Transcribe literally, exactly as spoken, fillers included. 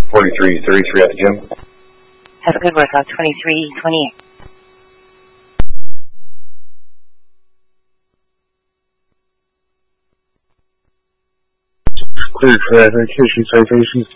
forty-three thirty-three at the gym. Have a good workout, twenty-three twenty-eight. Clear for medication citations.